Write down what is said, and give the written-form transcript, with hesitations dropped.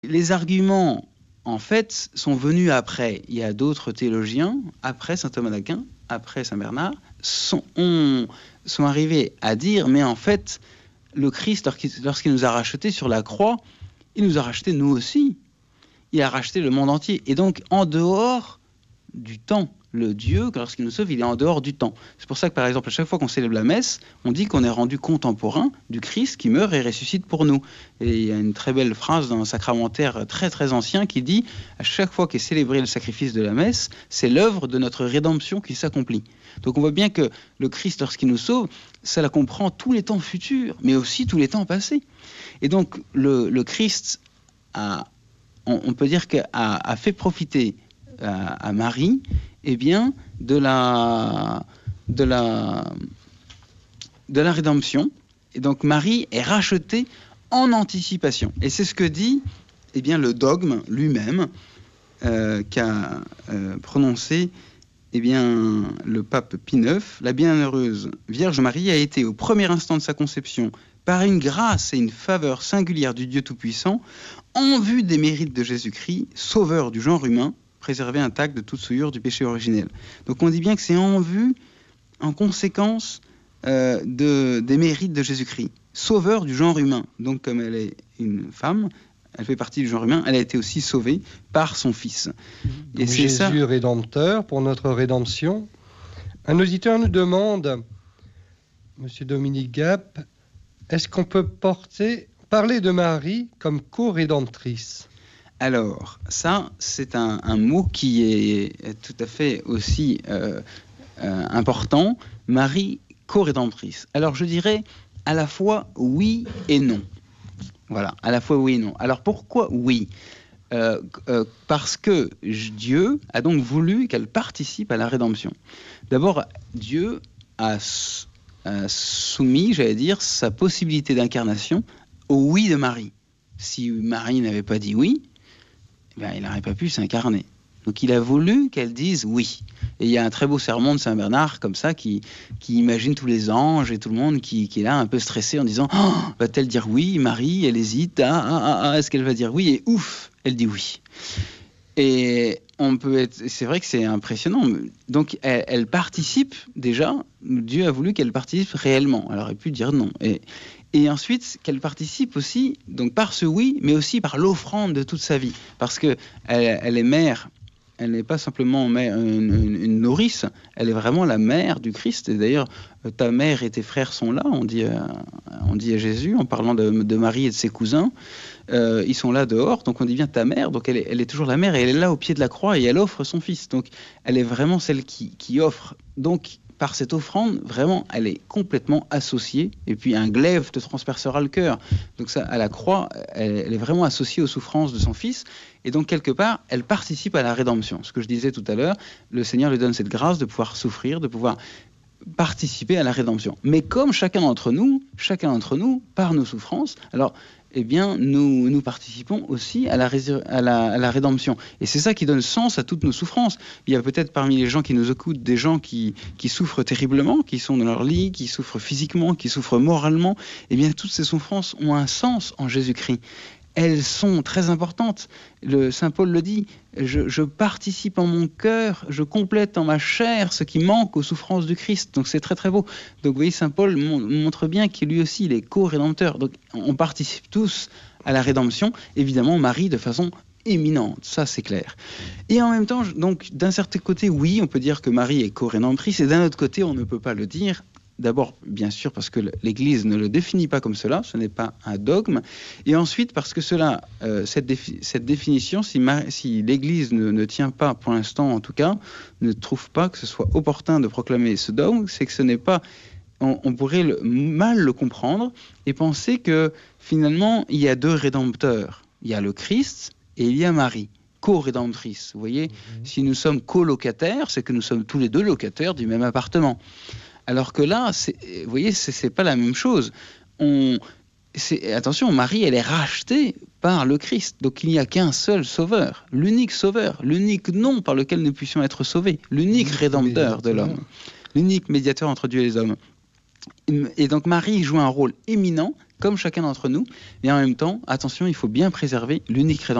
Les arguments, en fait, sont venus après. Il y a d'autres théologiens, après saint Thomas d'Aquin, après saint Bernard, sont arrivés à dire, mais en fait, le Christ, lorsqu'il nous a rachetés sur la croix, il nous a rachetés nous aussi. Il a racheté le monde entier. Et donc, en dehors du temps, le Dieu, lorsqu'il nous sauve, il est en dehors du temps. C'est pour ça que, par exemple, à chaque fois qu'on célèbre la messe, on dit qu'on est rendu contemporain du Christ qui meurt et ressuscite pour nous. Et il y a une très belle phrase dans un sacramentaire très très ancien qui dit « À chaque fois qu'est célébré le sacrifice de la messe, c'est l'œuvre de notre rédemption qui s'accomplit. » Donc on voit bien que le Christ, lorsqu'il nous sauve, ça la comprend tous les temps futurs, mais aussi tous les temps passés. Et donc le Christ, on peut dire a fait profiter à Marie, eh bien, de la rédemption. Et donc Marie est rachetée en anticipation. Et c'est ce que dit, eh bien, le dogme lui-même qu'a prononcé, eh bien, le pape Pie IX. La bienheureuse Vierge Marie a été au premier instant de sa conception, par une grâce et une faveur singulière du Dieu Tout-Puissant, en vue des mérites de Jésus-Christ, sauveur du genre humain, préservé intact de toute souillure du péché originel. Donc on dit bien que c'est en vue, en conséquence des mérites de Jésus-Christ, sauveur du genre humain. Donc comme elle est une femme, elle fait partie du genre humain, elle a été aussi sauvée par son Fils. Et c'est Jésus ça... rédempteur pour notre rédemption. Un auditeur nous demande, Monsieur Dominique Gap, est-ce qu'on peut parler de Marie comme co-rédemptrice ? Alors, ça, c'est un mot qui est tout à fait aussi important. Marie, co-rédemptrice. Alors, je dirais à la fois oui et non. Voilà, à la fois oui et non. Alors, pourquoi oui ? Parce que Dieu a donc voulu qu'elle participe à la rédemption. D'abord, Dieu a soumis, j'allais dire, sa possibilité d'incarnation au oui de Marie. Si Marie n'avait pas dit oui, il n'aurait pas pu s'incarner. Donc il a voulu qu'elle dise oui. Et il y a un très beau sermon de Saint Bernard comme ça qui imagine tous les anges et tout le monde qui est là un peu stressé en disant oh, va-t-elle dire oui? Marie, elle hésite. Est-ce qu'elle va dire oui? Et ouf, elle dit oui. Et c'est vrai que c'est impressionnant. Donc elle participe déjà. Dieu a voulu qu'elle participe réellement. Elle aurait pu dire non. Et ensuite, qu'elle participe aussi, donc par ce oui, mais aussi par l'offrande de toute sa vie. Parce qu'elle est mère, elle n'est pas simplement une nourrice, elle est vraiment la mère du Christ. Et d'ailleurs, ta mère et tes frères sont là, on dit à Jésus, en parlant de Marie et de ses cousins. Ils sont là dehors, donc on dit bien ta mère, donc elle est toujours la mère, et elle est là au pied de la croix, et elle offre son fils. Donc elle est vraiment celle qui offre. Donc, par cette offrande, vraiment, elle est complètement associée. Et puis, un glaive te transpercera le cœur. Donc ça, à la croix, elle est vraiment associée aux souffrances de son Fils. Et donc, quelque part, elle participe à la rédemption. Ce que je disais tout à l'heure, le Seigneur lui donne cette grâce de pouvoir souffrir, de pouvoir participer à la rédemption. Mais comme chacun d'entre nous, par nos souffrances, alors... eh bien, nous participons aussi à la rédemption. Et c'est ça qui donne sens à toutes nos souffrances. Il y a peut-être parmi les gens qui nous écoutent des gens qui souffrent terriblement, qui sont dans leur lit, qui souffrent physiquement, qui souffrent moralement. Eh bien, toutes ces souffrances ont un sens en Jésus-Christ. Elles sont très importantes. Saint Paul le dit, je participe en mon cœur, je complète en ma chair ce qui manque aux souffrances du Christ. Donc c'est très très beau. Donc vous voyez, Saint Paul montre bien qu'il lui aussi il est co-rédempteur. Donc on participe tous à la rédemption. Évidemment, Marie de façon éminente, ça c'est clair. Et en même temps, donc d'un certain côté, oui, on peut dire que Marie est co-rédemptrice, et d'un autre côté, on ne peut pas le dire. D'abord, bien sûr, parce que l'Église ne le définit pas comme cela, ce n'est pas un dogme. Et ensuite, parce que cette définition, si l'Église ne tient pas, pour l'instant en tout cas, ne trouve pas que ce soit opportun de proclamer ce dogme, c'est que ce n'est pas... On pourrait mal le comprendre et penser que finalement, il y a deux rédempteurs. Il y a le Christ et il y a Marie, co-rédemptrice. Vous voyez, si nous sommes colocataires, c'est que nous sommes tous les deux locataires du même appartement. Alors que là, vous voyez, c'est pas la même chose. Attention, Marie, elle est rachetée par le Christ. Donc il n'y a qu'un seul sauveur, l'unique nom par lequel nous puissions être sauvés, l'unique rédempteur de l'homme, l'unique médiateur entre Dieu et les hommes. Et donc Marie joue un rôle éminent, comme chacun d'entre nous, et en même temps, attention, il faut bien préserver l'unique rédemption